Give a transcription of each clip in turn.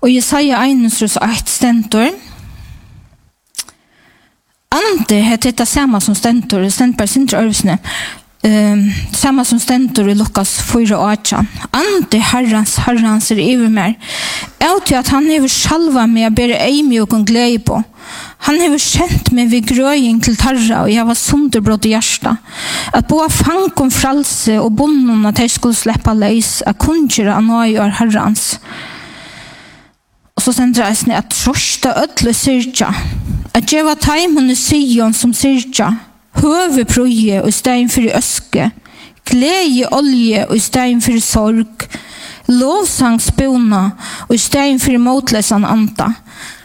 Og Jesaja 1:1 stendur, ande heter detta samma som stendur, det stendur bara sin trövsne, samma som stendur i Lukas 4:18. Ande herrans över mig. Jag till att han hever salva mig att bära eimi och glädje på. Han hever känt mig vid gröjning till tarra och jag var sunderbrott i hjärsta. Att boa fank om fralse och bonden att jag skulle släppa leis att kungjera anøyar herrans. Och så sen dras ni att trosta ödle syrja. Att geva taimun i Sion som syrja. Høveproje og stein for øske. Glädje olje og stein for sorg. Lovsangsbona og stein for motlesan anta.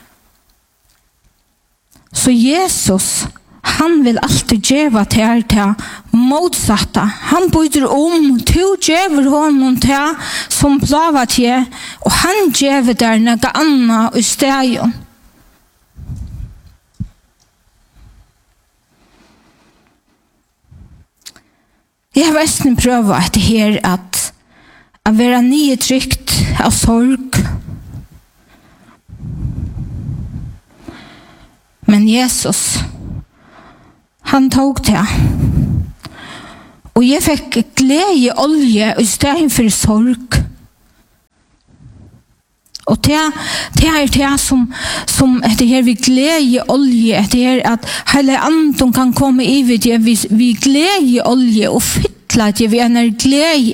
Så Jesus, han vil alltid geva til motsatta. Han byter to gever honom til som blava til, og han gever der naga anna og stein. Jeg har nesten prøvet etter her at være nye trygt av sorg. Men Jesus, han tog det. Og jeg fikk glädje olje i stedet for sorg. Og det det som det her vi glädje olje, det er at hele anden kan komme i det vi glädje olje og fytla det vi en glädje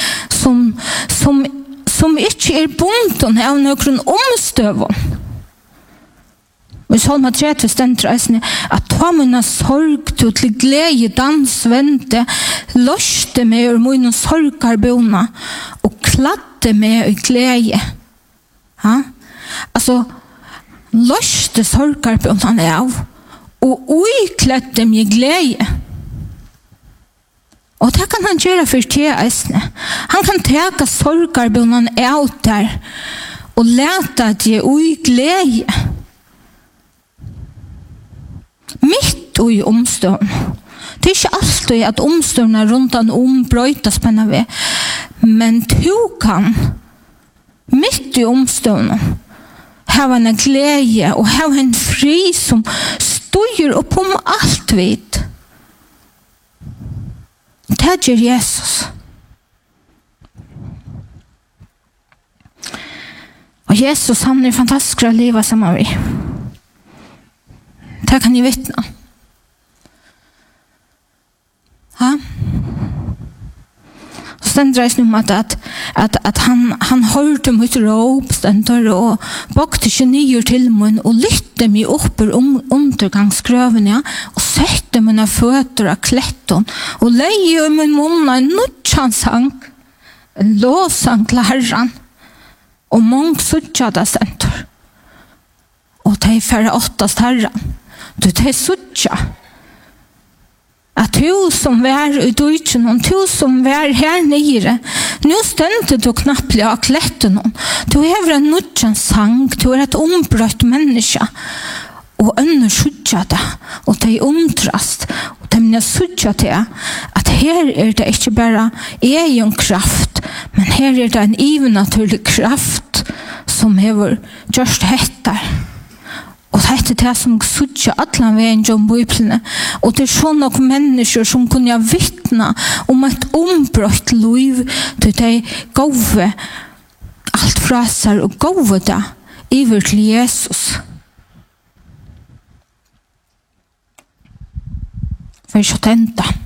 som ikke bunden av noen omstøvån. I Salma 30 stendur at ta mina sorg til glädje dans vente, løste meg ur mine sorgarbona og kladde meg i glädje. Ja? Altså, løste sorgarbona av og uikledde meg glädje. Og det kan han gjøre for eisne. Han kan teka sorgarbona av der og leta det ui glädje. Mitt i omstøvn. Det er ikke alltid at omstøvnene rundt om brøytas på en vei. Men du kan mitt i omstøvnen ha en glädje og ha en fri som styr opp om alt vidt. Det gjør Jesus. Og Jesus, han er fantastisk å leve sammen med. Det kan jeg vittne. Ja? Og så dreier det om at han hørte mitt råp, stender, og bakte 29 til mun, og lytte meg opp undergangsgrøven, ja, og sette mine føtter av kletten, og leie min munn en nødjansang, en låsang til Herren, og mange suttjade stender. Og de færre 8 Herren. Du tar suttja. At du som vær i døytjen, og du som vær her nere, nå stender du knapplig av kletten. Du hever en nødjan sang, du er et ombrøtt menneske, og ønner suttja det, og det er omtrast, og det er suttja det, at her er det ikke bare egen kraft, men her er det en ivenaturlig kraft, som hever gjørst hettar. Og det er det som suttja alle veien om Bibelen. Og det er sånne mennesker som kunne vittna om et ombrøtt liv til de gode alt fra seg og gode det iver til Jesus. For ikke å tente.